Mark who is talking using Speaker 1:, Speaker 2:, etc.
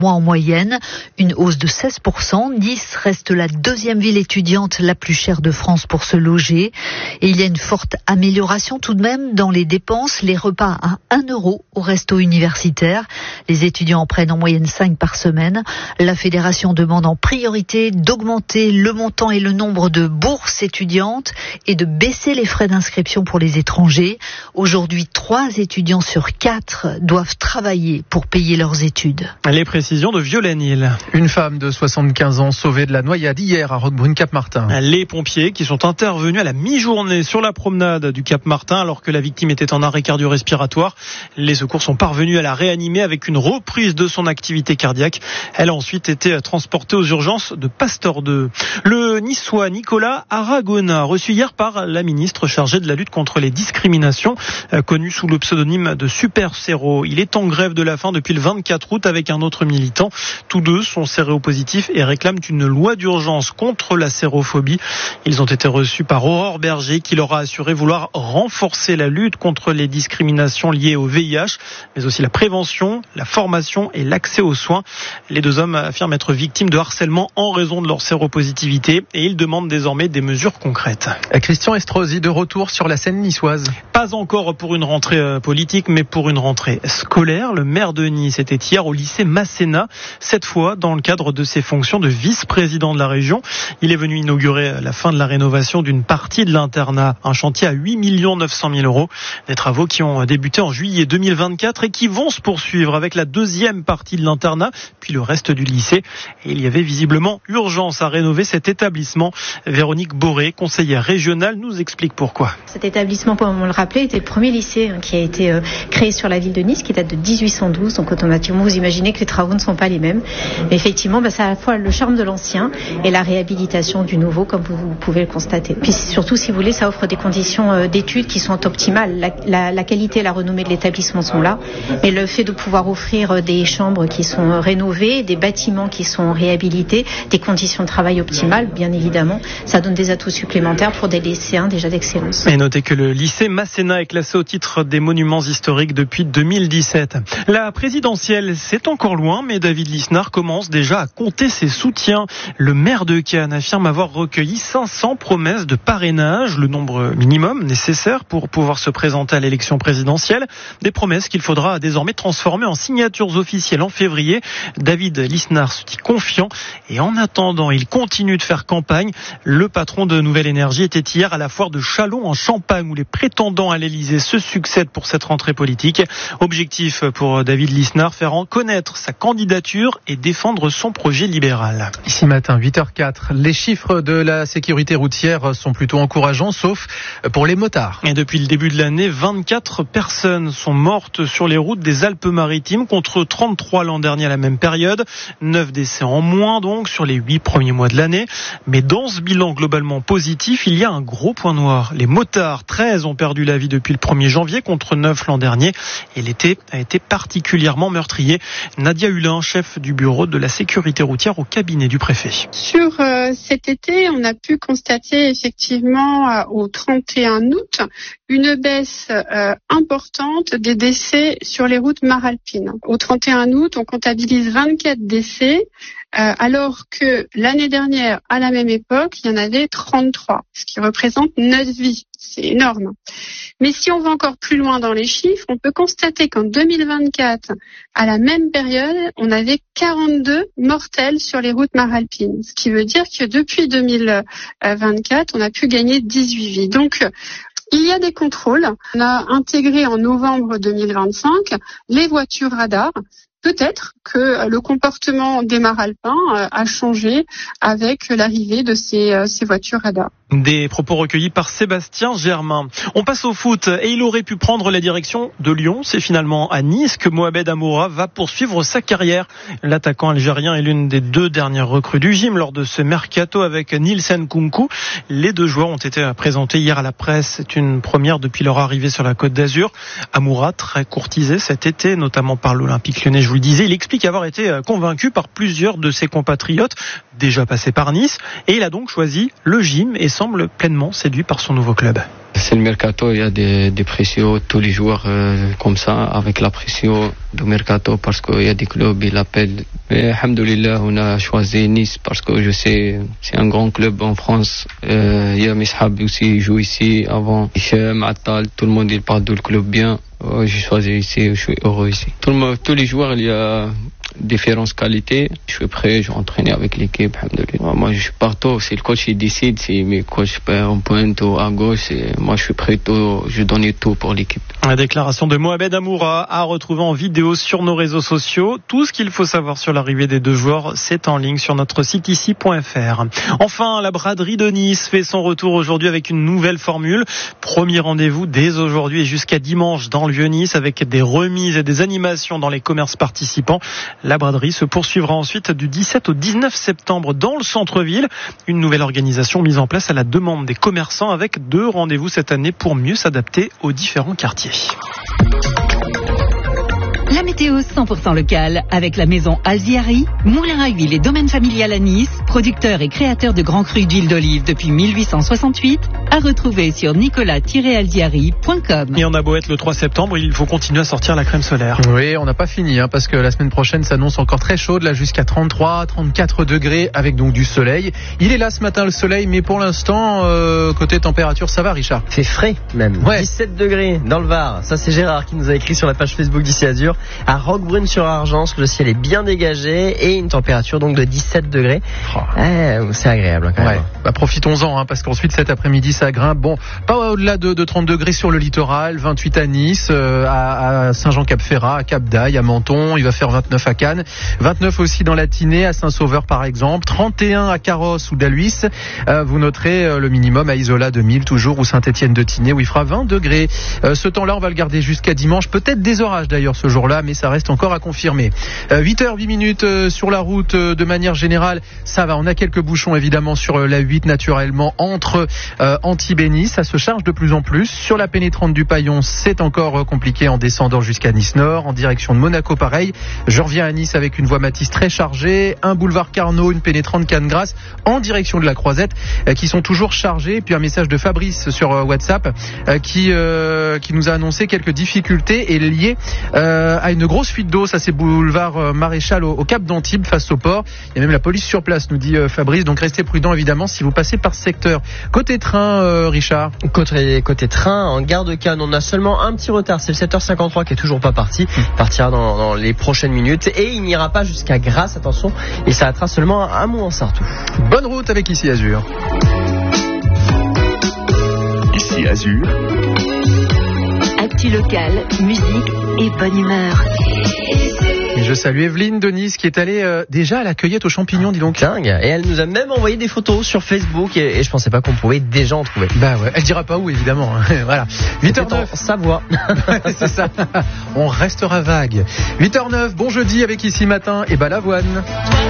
Speaker 1: en moyenne, une hausse de 16%. Nice reste la deuxième ville étudiante la plus chère de France pour se loger. Et il y a une forte amélioration tout de même dans les dépenses. Les repas à 1 euro au resto universitaire. Les étudiants en prennent en moyenne 5 par semaine. La fédération demande en priorité d'augmenter le montant et le nombre de bourses étudiantes et de baisser les frais d'inscription pour les étrangers. Aujourd'hui, 3 étudiants sur 4 doivent travailler pour payer leurs études.
Speaker 2: Les précisions de Violaine-Île.
Speaker 3: Une femme de 75 ans sauvée de la noyade hier à Roquebrune-Cap-Martin.
Speaker 2: Les pompiers qui sont intervenus à la mi-journée sur la promenade du Cap-Martin alors que la victime était en arrêt cardio-respiratoire. Les secours sont parvenus à la réanimer avec une reprise de son activité cardiaque. Elle a ensuite été transportée aux urgences de Pasteur 2. Le niçois Nicolas Aragona, reçu hier par la ministre chargée de la lutte contre les discriminations, connu sous le pseudonyme de Super Séro. Il est en grève de la faim depuis le 24 août avec un autre militant. Tous deux sont séropositifs et réclament une loi d'urgence contre la sérophobie. Ils ont été reçus par Aurore Berger qui leur a assuré vouloir renforcer la lutte contre les discriminations liées au VIH, mais aussi la prévention, la formation et l'accès aux soins. Les deux hommes affirment être victimes de harcèlement en raison de leur séropositivité et ils demandent désormais des mesures concrètes.
Speaker 3: Christian Estrosi de retour sur la scène niçoise.
Speaker 2: Pas encore pour une rentrée politique, mais pour une rentrée scolaire. Le maire de Nice était hier au lycée Masséna, cette fois dans le cadre de ses fonctions de vice-président de la région. Il est venu inaugurer la fin de la rénovation d'une partie de l'internat, un chantier à 8 900 000 €. Des travaux qui ont débuté en juillet 2024 et qui vont se poursuivre avec la deuxième partie de l'internat, puis le reste du lycée. Et il y avait visiblement urgence à rénover cet établissement. Véronique Boré, conseillère régionale, nous explique pourquoi.
Speaker 4: Cet établissement, comme on le rappelait, était le premier lycée qui a été créé sur la ville de Nice, qui date de 1812. Donc automatiquement, vous imaginez que les travaux ne sont pas les mêmes. Mais effectivement, c'est à la fois le charme de l'ancien et la réhabilitation du nouveau, comme vous pouvez le constater. Puis surtout, si vous voulez, ça offre des conditions d'études qui sont optimales. La qualité et la renommée de l'établissement sont là. Et le fait de pouvoir offrir des chambres qui sont rénovées, des bâtiments qui sont réhabilités, des conditions de travail optimales, bien évidemment, ça donne des atouts supplémentaires pour des lycéens déjà d'excellence.
Speaker 2: Et notez que le lycée Masséna est classé au titre des monuments historiques depuis 2017. La présidentielle, c'est encore loin, mais David Lisnard commence déjà à compter ses soutiens. Le maire de Cannes affirme avoir recueilli 500 promesses de parrainage, le nombre minimum nécessaire pour pouvoir se présenter à l'élection présidentielle. Des promesses qu'il faudra désormais transformer en signatures officielles en février. David Lisnard se dit confiant et en attendant, il continue de faire campagne. Le patron de Nouvelle Énergie était hier à la foire de Châlons en Champagne où les prétendants à l'Elysée se succèdent pour cette rentrée politique. Objectif pour David Lisnard, faire en connaître sa candidature et défendre son projet libéral.
Speaker 3: Ici matin, 8h04, les chiffres de la sécurité routière sont plutôt encourageants, sauf pour les motards.
Speaker 2: Et depuis le début de l'année, 24 personnes sont mortes sur les routes des Alpes-Maritimes, contre 33 l'an dernier à la même période. 9 décès en moins donc sur les 8 premiers mois de l'année. Mais dans ce bilan globalement positif, il y a un gros point noir. Les motards, 13 ont perdu la vie depuis le 1er janvier contre 9 l'an dernier. Et l'été a été particulièrement meurtrier. Nadia Hulin, chef du bureau de la sécurité routière au cabinet du préfet.
Speaker 5: Sur cet été, on a pu constater effectivement au 31 août une baisse importante des décès sur les routes maralpines. Au 31 août, on comptabilise 24 décès, alors que l'année dernière, à la même époque, il y en avait 33, ce qui représente 9 vies. C'est énorme. Mais si on va encore plus loin dans les chiffres, on peut constater qu'en 2024, à la même période, on avait 42 mortels sur les routes maralpines. Ce qui veut dire que depuis 2024, on a pu gagner 18 vies. Donc, il y a des contrôles. On a intégré en novembre 2025 les voitures radars. Peut-être que le comportement des maralpins a changé avec l'arrivée de ces voitures radars.
Speaker 2: Des propos recueillis par Sébastien Germain. On passe au foot et il aurait pu prendre la direction de Lyon. C'est finalement à Nice que Mohamed Amoura va poursuivre sa carrière. L'attaquant algérien est l'une des 2 dernières recrues du gym lors de ce mercato avec Nielsen Kunku. Les 2 joueurs ont été présentés hier à la presse. C'est une première depuis leur arrivée sur la Côte d'Azur. Amoura, très courtisé cet été, notamment par l'Olympique Lyonnais, je vous le disais. Il explique avoir été convaincu par plusieurs de ses compatriotes déjà passés par Nice. Et il a donc choisi le gym et semble pleinement séduit par son nouveau club.
Speaker 6: C'est le mercato, il y a des pressions, tous les joueurs comme ça, avec la pression du mercato, parce qu'il y a des clubs, ils l'appellent. Mais alhamdoulilah, on a choisi Nice parce que je sais, c'est un grand club en France. Il y a Mishab aussi, il joue ici avant. Hichem, Attal, tout le monde il parle du club bien. J'ai choisi ici, je suis heureux ici. Tous les joueurs, il y a différentes qualités. Je suis prêt, je vais entraîner avec l'équipe. Moi, je suis partout. C'est le coach qui décide. Si mes coachs en pointe ou à gauche, moi, je suis prêt. Je donne tout pour l'équipe.
Speaker 2: La déclaration de Mohamed Amoura à retrouver en vidéo sur nos réseaux sociaux. Tout ce qu'il faut savoir sur l'arrivée des deux joueurs, c'est en ligne sur notre site ici.fr. Enfin, la braderie de Nice fait son retour aujourd'hui avec une nouvelle formule. Premier rendez-vous dès aujourd'hui et jusqu'à dimanche dans le Vieux-Nice avec des remises et des animations dans les commerces participants. La braderie se poursuivra ensuite du 17 au 19 septembre dans le centre-ville. Une nouvelle organisation mise en place à la demande des commerçants avec 2 rendez-vous cette année pour mieux s'adapter aux différents quartiers.
Speaker 7: La météo 100% locale avec la maison Alziari, moulin à huile et domaine familial à Nice, producteur et créateur de grands crus d'huile d'olive depuis 1868, à retrouver sur nicolas-alziari.com.
Speaker 2: Et on a beau être le 3 septembre, il faut continuer à sortir la crème solaire.
Speaker 3: Oui, on n'a pas fini parce que la semaine prochaine s'annonce encore très chaude, là jusqu'à 33, 34 degrés avec donc du soleil. Il est là ce matin le soleil, mais pour l'instant, côté température, ça va Richard?
Speaker 8: C'est frais même, 17 degrés dans le Var. Ça c'est Gérard qui nous a écrit sur la page Facebook d'Ici Azur. À Roquebrune-sur-Argence, le ciel est bien dégagé et une température donc de 17 degrés. C'est agréable quand même.
Speaker 3: Profitons-en parce qu'ensuite cet après-midi ça grimpe. Bon, pas au-delà de 30 degrés sur le littoral, 28 à Nice, à Saint-Jean-Cap-Ferrat, à Cap-d'Aille, à Menton, il va faire 29 à Cannes, 29 aussi dans la Tinée, à Saint-Sauveur par exemple, 31 à Carrosse ou Daluis. Vous noterez le minimum à Isola 2000 toujours, ou Saint-Étienne de Tinée où il fera 20 degrés. Ce temps-là on va le garder jusqu'à dimanche, peut-être des orages d'ailleurs ce jour-là, mais ça reste encore à confirmer. 8h08 sur la route de manière générale, ça va, on a quelques bouchons évidemment sur la 8 naturellement entre Antibes et Nice, ça se charge de plus en plus. Sur la pénétrante du Paillon, c'est encore compliqué en descendant jusqu'à Nice Nord, en direction de Monaco pareil. Je reviens à Nice avec une voie Matisse très chargée, un boulevard Carnot, une pénétrante Cannes-Grasse en direction de la Croisette qui sont toujours chargées. Et puis un message de Fabrice sur WhatsApp qui nous a annoncé quelques difficultés et liées à une grosse fuite d'eau, ça c'est boulevard Maréchal au Cap d'Antibes face au port. Il y a même la police sur place, nous dit Fabrice, donc restez prudents évidemment si vous passez par ce secteur. Côté train, Richard.
Speaker 8: Côté train, en gare de Cannes, on a seulement un petit retard, c'est le 7h53 qui est toujours pas parti. Il partira dans les prochaines minutes et il n'ira pas jusqu'à Grasse, attention, il s'arrêtera seulement à Mont-en-Sartoux.
Speaker 3: Bonne route avec Ici Azur.
Speaker 9: Ici Azur.
Speaker 7: Actu locale, musique et bonne humeur.
Speaker 3: Et je salue Evelyne de Nice qui est allée déjà à la cueillette aux champignons, dis donc.
Speaker 8: Dingue. Et elle nous a même envoyé des photos sur Facebook et je pensais pas qu'on pouvait déjà en trouver.
Speaker 3: Bah ouais, elle dira pas où évidemment. Voilà. 8h09.
Speaker 8: Savoie.
Speaker 3: C'est ça. On restera vague. 8h09, bon jeudi avec Ici Matin et Balavoine.